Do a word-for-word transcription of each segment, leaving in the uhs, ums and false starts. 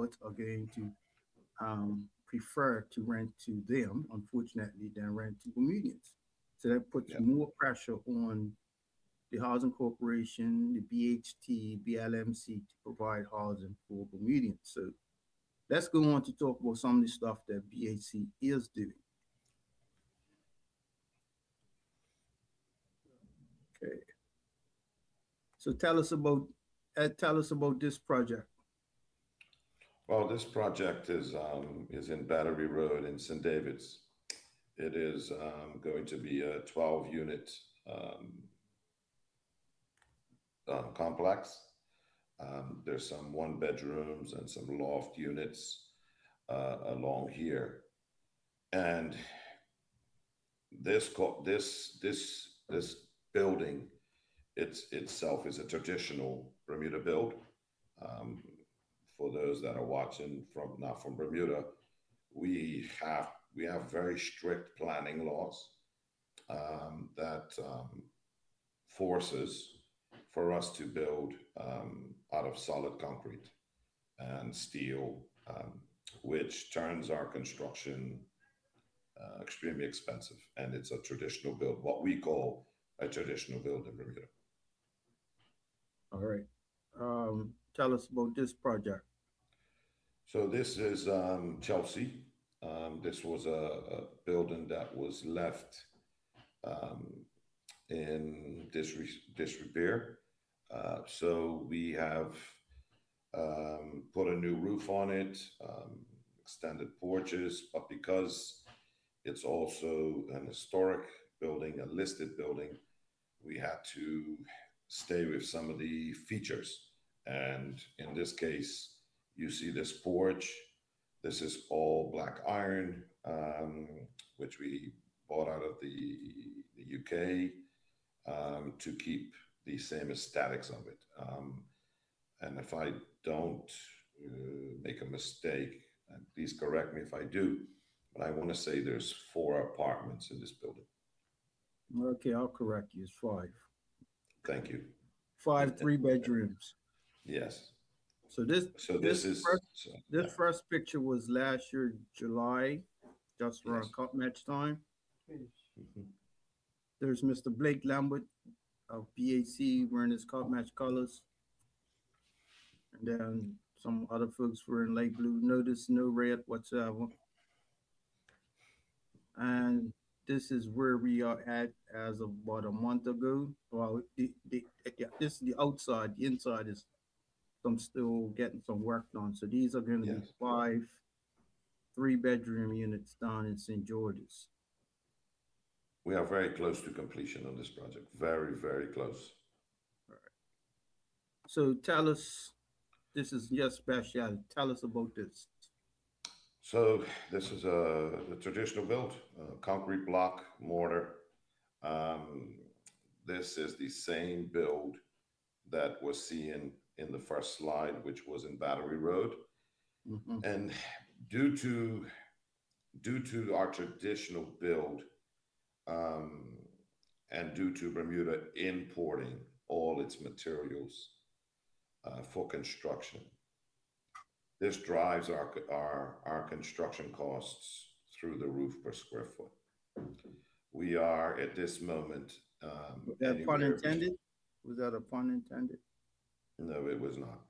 landlords are going to um, prefer to rent to them, unfortunately, than rent to Bermudians. So that puts Yeah. more pressure on the Housing Corporation, the B H T, B L M C to provide housing for Bermudians. So let's go on to talk about some of the stuff that B H C is doing. Okay. So tell us about uh, tell us about this project. Well, this project is um, is in Battery Road in Saint David's. It is um, going to be a twelve unit um, uh, complex. Um, there's some one bedrooms and some loft units uh, along here, and this co- this this this building it's itself is a traditional Bermuda build. Um, for those that are watching from not from Bermuda, we have we have very strict planning laws um, that um, forces for us to build um, out of solid concrete and steel, um, which turns our construction uh, extremely expensive. And it's a traditional build, what we call a traditional build in Bermuda. All right. Um, tell us about this project. So this is um, Chelsea. Um, this was a, a building that was left um, in disre- disrepair. Uh, so we have um, put a new roof on it, um, extended porches, but because it's also an historic building, a listed building, we had to stay with some of the features. And in this case, you see this porch. This is all black iron, um, which we bought out of the, the U K um, to keep the same aesthetics of it. Um, and if I don't uh, make a mistake, and please correct me if I do, but I want to say there's four apartments in this building. Okay, I'll correct you. It's five. Thank you. Five three bedrooms. Yes. So this So this this is first so, this yeah. first picture was last year July, just around Yes. cup match time. Mhm. There's Mister Blake Lambert of B A C wearing his cup match colors, and then some other folks wearing light blue. Notice no red whatsoever. And this is where we are at as of about a month ago. Well, the, the, yeah, this is the outside. The inside is some still getting some work done. So these are going to be Yes. five three bedroom units down in Saint George's. We are very close to completion on this project. Very, very close. So tell us, this is your specialty. Tell us about this. So this is a the traditional build, uh, concrete block mortar. Um, this is the same build that was seen in the first slide, which was in Battery Road. Mm-hmm. And due to due to our traditional build, um, and due to Bermuda importing all its materials uh, for construction, this drives our, our our construction costs through the roof per square foot. We are at this moment um, Was that pun anywhere between. intended? Was that a pun intended? No, it was not.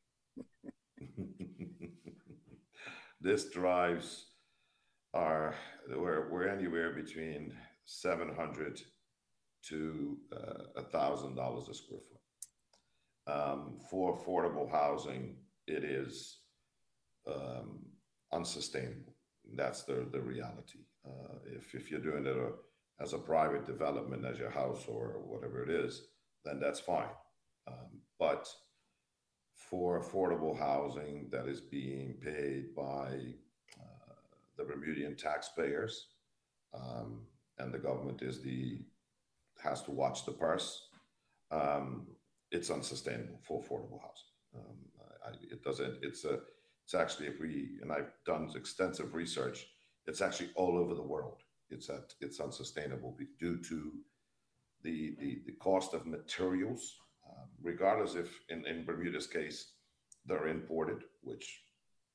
This drives our we're, we're anywhere between seven hundred to uh, a thousand dollars a square foot. Um, for affordable housing, it is um, unsustainable. That's the the reality. Uh, if if you're doing it uh, as a private development, as your house or whatever it is, then that's fine. Um, but for affordable housing that is being paid by uh, the Bermudian taxpayers, um, and the government is the has to watch the purse. Um, it's unsustainable for affordable housing. Um, I, it doesn't. It's a. It's actually if we and I've done extensive research. It's actually all over the world. It's at. It's unsustainable due to the the, the cost of materials. Um, regardless if in, in Bermuda's case they're imported, which